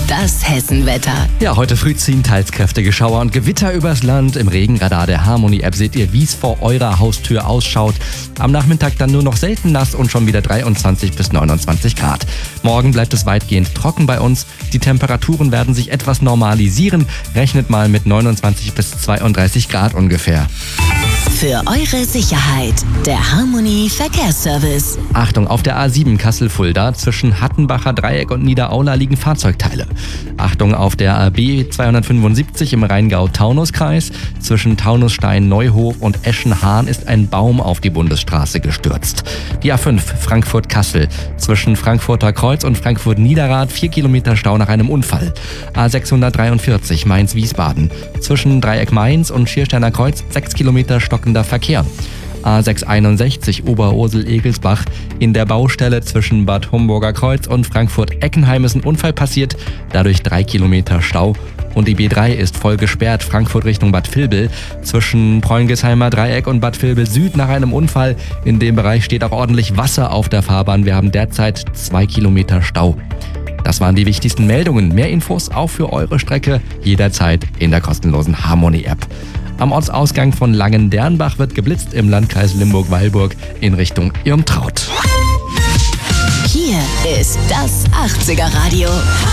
Das Hessenwetter. Ja, heute früh ziehen teils kräftige Schauer und Gewitter übers Land. Im Regenradar der Harmony-App seht ihr, wie es vor eurer Haustür ausschaut. Am Nachmittag dann nur noch selten nass und schon wieder 23 bis 29 Grad. Morgen bleibt es weitgehend trocken bei uns. Die Temperaturen werden sich etwas normalisieren. Rechnet mal mit 29 bis 32 Grad ungefähr. Für eure Sicherheit, der Harmony Verkehrsservice. Achtung, auf der A7 Kassel-Fulda zwischen Hattenbacher Dreieck und Niederaula liegen Fahrzeugteile. Achtung, auf der AB 275 im Rheingau-Taunus-Kreis zwischen Taunusstein-Neuhof und Eschenhahn ist ein Baum auf die Bundesstraße gestürzt. Die A5 Frankfurt-Kassel zwischen Frankfurter Kreuz und Frankfurt-Niederrad 4 Kilometer Stau nach einem Unfall. A643 Mainz-Wiesbaden zwischen Dreieck Mainz und Schiersteiner Kreuz 6 Kilometer stockender Verkehr. A661 Oberursel-Egelsbach. In der Baustelle zwischen Bad Homburger Kreuz und Frankfurt-Eckenheim ist ein Unfall passiert, dadurch 3 Kilometer Stau. Und die B3 ist voll gesperrt, Frankfurt Richtung Bad Vilbel. Zwischen Preungesheimer Dreieck und Bad Vilbel Süd nach einem Unfall. In dem Bereich steht auch ordentlich Wasser auf der Fahrbahn. Wir haben derzeit 2 Kilometer Stau. Das waren die wichtigsten Meldungen. Mehr Infos auch für eure Strecke jederzeit in der kostenlosen Harmony-App. Am Ortsausgang von Langendernbach wird geblitzt im Landkreis Limburg-Weilburg in Richtung Irmtraut. Hier ist das 80er Radio.